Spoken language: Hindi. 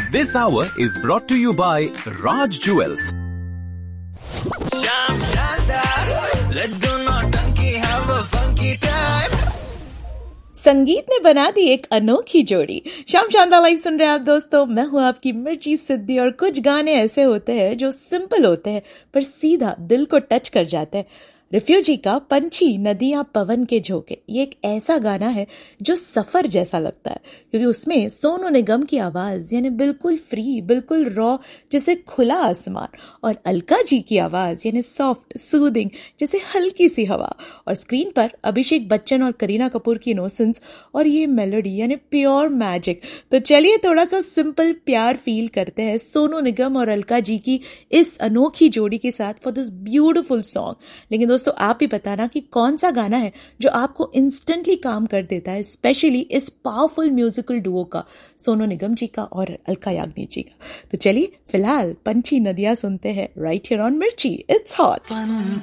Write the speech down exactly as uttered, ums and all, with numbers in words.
This hour is brought to you by Raj Jewels. Sham Shanda, let's do naughty, have a funky time. संगीत ने बना दी एक अनोखी जोड़ी। शाम शानदार लाइव सुन रहे हैं आप दोस्तों, मैं हूं आपकी मिर्ची सिद्धि। और कुछ गाने ऐसे होते हैं जो सिंपल होते हैं पर सीधा दिल को टच कर जाते हैं। रिफ्यूजी का पंछी नदियां पवन के झोंके, ये एक ऐसा गाना है जो सफर जैसा लगता है, क्योंकि उसमें सोनू निगम की आवाज यानी बिल्कुल फ्री, बिल्कुल रॉ जैसे खुला आसमान, और अलका जी की आवाज यानी सॉफ्ट सूदिंग जैसे हल्की सी हवा, और स्क्रीन पर अभिषेक बच्चन और करीना कपूर की इनोसेंस और ये मेलोडी यानी प्योर मैजिक। तो चलिए थोड़ा सा सिंपल प्यार फील करते हैं सोनू निगम और अलका जी की इस अनोखी जोड़ी के साथ फॉर दिस ब्यूटिफुल सॉन्ग। लेकिन दोस्तों आप भी बताना कि कौन सा गाना है जो आपको इंस्टेंटली काम कर देता है, स्पेशली इस पावरफुल म्यूजिकल डुओ का, सोनू निगम जी का और अलका याग्निक जी का। तो चलिए फिलहाल पंछी नदियां सुनते हैं राइट हियर ऑन मिर्ची। It's hot.